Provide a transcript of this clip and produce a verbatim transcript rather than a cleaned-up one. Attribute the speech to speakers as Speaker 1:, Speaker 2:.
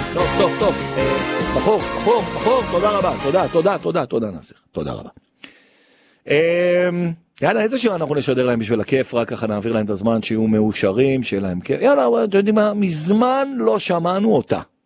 Speaker 1: טוב, טוב, טוב. בחור, בחור, בחור, תודה רבה. תודה, תודה, תודה, תודה נאסר. תודה רבה. יאללה, איזה שיר אנחנו נשדר להם בשביל הכיף, רק ככה נעביר להם את הזמן שיהיו מאושרים, שיהיה להם כיף. יאללה, אתם יודעים מה, מזמן לא שמענו אותה.